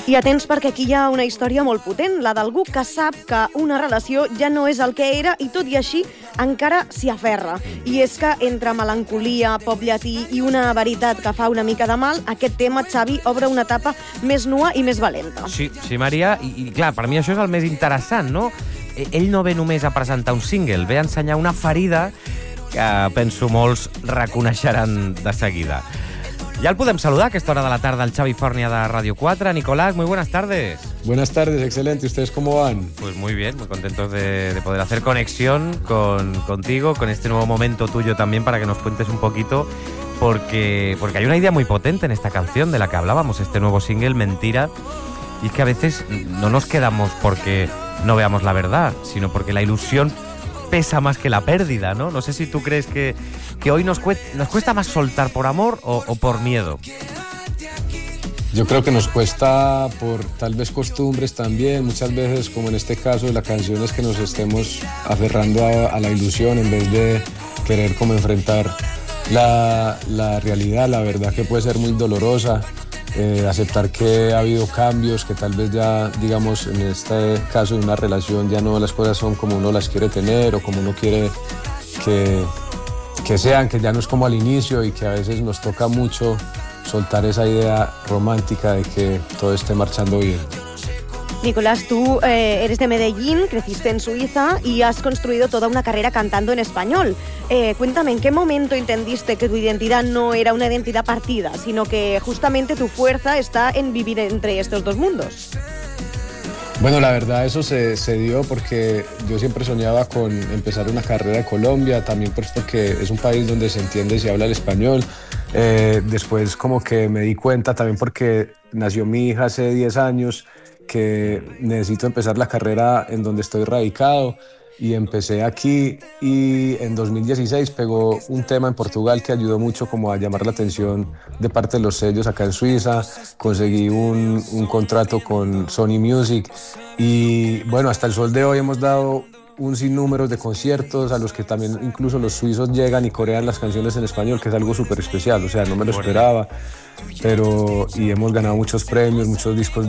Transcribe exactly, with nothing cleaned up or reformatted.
I atents perquè aquí hi ha una història molt potent, la d'algú que sap que una relació ja no és el que era i tot i així encara s'hi aferra. I és que entre melancolia, pop llatí i una veritat que fa una mica de mal, aquest tema, Xavi, obre una etapa més nua i més valenta. Sí, sí, Maria, i, i clar, per mi això és el més interessant, no? Ell no ve només a presentar un single, ve a ensenyar una ferida que penso molts reconeixeran de seguida. Ya el podemos saludar a esta hora de la tarde al Xavi Fornia de Radio cuatro. Nicolás, muy buenas tardes. Buenas tardes, excelente. ¿Ustedes cómo van? Pues muy bien, muy contentos de, de poder hacer conexión con, contigo, con este nuevo momento tuyo también, para que nos cuentes un poquito, porque, porque hay una idea muy potente en esta canción de la que hablábamos, este nuevo single, Mentira, y es que a veces no nos quedamos porque no veamos la verdad, sino porque la ilusión pesa más que la pérdida, ¿no? No sé si tú crees que, que hoy nos cuesta, nos cuesta más soltar por amor o, o por miedo. Yo creo que nos cuesta por tal vez costumbres también, muchas veces, como en este caso de la canción, es que nos estemos aferrando a, a la ilusión en vez de querer como enfrentar la, la realidad, la verdad que puede ser muy dolorosa. Eh, aceptar que ha habido cambios, que tal vez ya, digamos, en este caso de una relación ya no las cosas son como uno las quiere tener o como uno quiere que, que sean, que ya no es como al inicio y que a veces nos toca mucho soltar esa idea romántica de que todo esté marchando bien. Nicolás, tú eh, eres de Medellín, creciste en Suiza y has construido toda una carrera cantando en español. Eh, cuéntame, ¿en qué momento entendiste que tu identidad no era una identidad partida, sino que justamente tu fuerza está en vivir entre estos dos mundos? Bueno, la verdad eso se, se dio porque yo siempre soñaba con empezar una carrera en Colombia, también pues porque es un país donde se entiende y se habla el español. Eh, después como que me di cuenta también porque nació mi hija hace diez años, que necesito empezar la carrera en donde estoy radicado, y empecé aquí, y en dos mil dieciséis pegó un tema en Portugal que ayudó mucho como a llamar la atención de parte de los sellos acá en Suiza. Conseguí un, un contrato con Sony Music y bueno, hasta el sol de hoy hemos dado un sinnúmero de conciertos a los que también incluso los suizos llegan y corean las canciones en español, que es algo súper especial, o sea, no me lo esperaba, pero y hemos ganado muchos premios, muchos discos